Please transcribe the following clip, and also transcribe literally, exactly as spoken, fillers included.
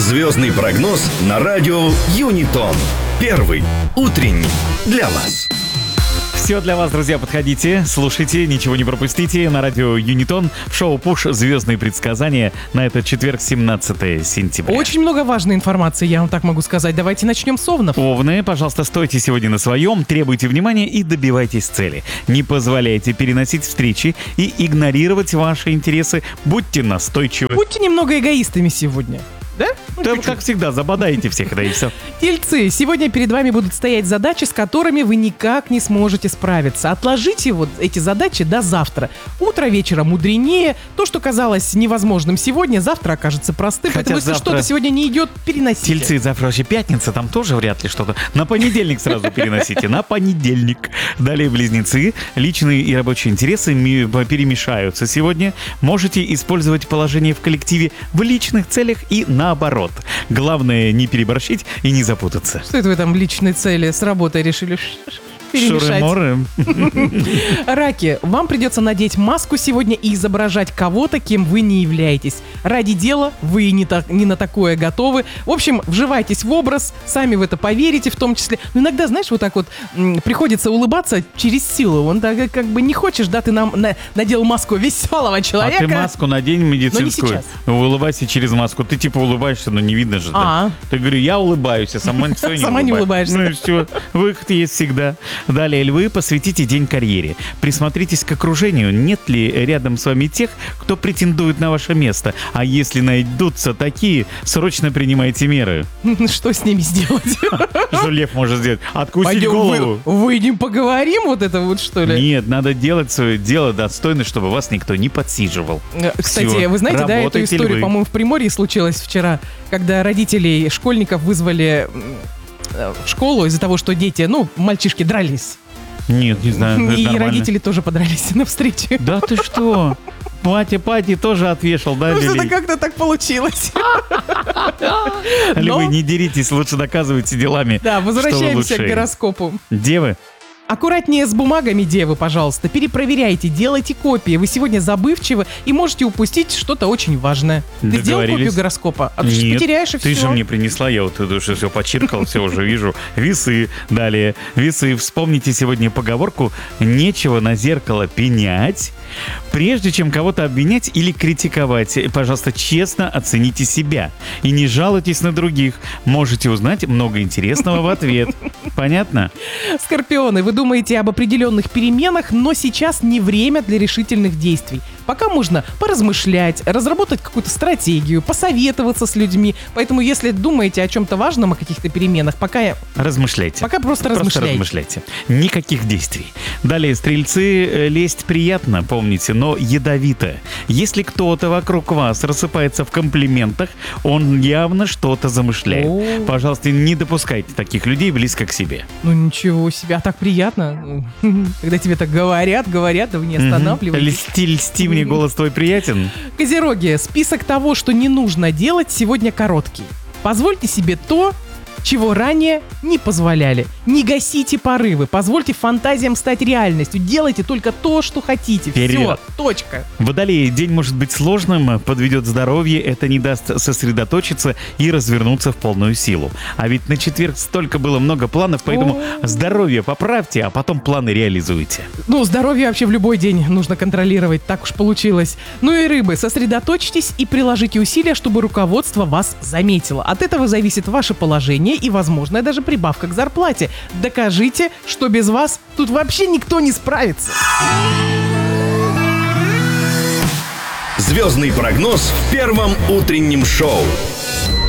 Звездный прогноз на радио Юнитон. Первый утренний для вас. Все для вас, друзья, подходите, слушайте, ничего не пропустите. На радио Юнитон в шоу «Пуш. Звездные предсказания» на этот четверг, семнадцатое сентября. Очень много важной информации, я вам так могу сказать. Давайте начнем с овнов. Овны, пожалуйста, стойте сегодня на своем, требуйте внимания и добивайтесь цели. Не позволяйте переносить встречи и игнорировать ваши интересы. Будьте настойчивы. Будьте немного эгоистами сегодня. Да? Ну, Да, как всегда, забодаете всех, да и все. Тельцы, сегодня перед вами будут стоять задачи, с которыми вы никак не сможете справиться. Отложите вот эти задачи до завтра. Утро вечера мудренее. То, что казалось невозможным сегодня, завтра окажется простым. Хотя Поэтому если завтра- что-то сегодня не идет, переносите. Тельцы, завтра вообще пятница, там тоже вряд ли что-то. На понедельник сразу переносите, на понедельник. Далее близнецы, личные и рабочие интересы ми- перемешаются сегодня. Можете использовать положение в коллективе в личных целях и наоборот. Главное не переборщить и не запутаться. Что это вы там в личной цели с работой решили ш- ш- перемешать? Шуры-муры. Раки, вам придется надеть маску сегодня и изображать кого-то, кем вы не являетесь. Ради дела вы не, так, не на такое готовы. В общем, вживайтесь в образ, сами в это поверите в том числе. Но иногда, знаешь, вот так вот м, приходится улыбаться через силу. Он так как бы не хочешь, да, ты нам на- надел маску веселого А человека. ты маску надень медицинскую. сейчас. Улыбайся через маску. Ты типа улыбаешься, но не видно же. Да? А. Ты говорю, я улыбаюсь, а сама все не Сама не улыбаюсь. улыбаешься. Ну и все. Выход есть всегда. Далее, львы, посвятите день карьере. Присмотритесь к окружению. Нет ли рядом с вами тех, кто претендует на ваше место? А если найдутся такие, срочно принимайте меры. Что с ними сделать? Что лев может сделать? Откусить Пойдем голову. вы- выйдем поговорим, вот это вот что ли? Нет, надо делать свое дело достойно, чтобы вас никто не подсиживал. Э, Кстати, Всё. вы знаете, да, эту Работайте, историю, львы. по-моему, в Приморье случилось вчера, когда родителей школьников вызвали м, э, в школу из-за того, что дети, ну, мальчишки дрались. Нет, не знаю. это И нормально. родители тоже подрались на встрече. Да ты что? Пати Пати тоже отвешал, да, Ну, что-то Лили? как-то так получилось. Львы, Но- не деритесь, лучше доказывайте делами, Да, что вы возвращаемся к лучшие. гороскопу. Девы, Аккуратнее с бумагами, девы, пожалуйста. Перепроверяйте, делайте копии. Вы сегодня забывчивы и можете упустить что-то очень важное. Ты сделал Договорились. копию гороскопа? А ты же нет, потеряешь и ты все. же мне принесла, я вот это все почиркал, все уже вижу. Весы, далее. Весы, вспомните сегодня поговорку «Нечего на зеркало пенять». Прежде чем кого-то обвинять или критиковать, пожалуйста, честно оцените себя. И не жалуйтесь на других. Можете узнать много интересного в ответ. Понятно? Скорпионы, вы думаете об определенных переменах, но сейчас не время для решительных действий. Пока можно поразмышлять, разработать какую-то стратегию, посоветоваться с людьми. Поэтому, если думаете о чем-то важном, о каких-то переменах, пока, Размышляйте. пока просто, Просто размышляйте. размышляйте. Никаких действий. Далее, стрельцы, э, лесть приятно, помните, но ядовито. Если кто-то вокруг вас рассыпается в комплиментах, он явно что-то замышляет. О. Пожалуйста, не допускайте таких людей близко к себе. Ну ничего себе, а так приятно. Когда тебе так говорят, говорят, да вы не Мгм. останавливайтесь. Льсти, льсти мне, голос твой приятен. Козероги, список того, что не нужно делать, сегодня короткий. Позвольте себе то, чего ранее не позволяли. Не гасите порывы, позвольте фантазиям стать реальностью. Делайте только то, что хотите. Все, Вперед. точка. Водолеи, день может быть сложным, подведет здоровье, это не даст сосредоточиться и развернуться в полную силу. А ведь на четверг столько было много планов, поэтому здоровье поправьте, а потом планы реализуйте. Ну, здоровье вообще в любой день нужно контролировать, так уж получилось. Ну и рыбы, сосредоточьтесь и приложите усилия, чтобы руководство вас заметило. От этого зависит ваше положение и возможная даже прибавка к зарплате. Докажите, что без вас тут вообще никто не справится. Звездный прогноз в первом утреннем шоу.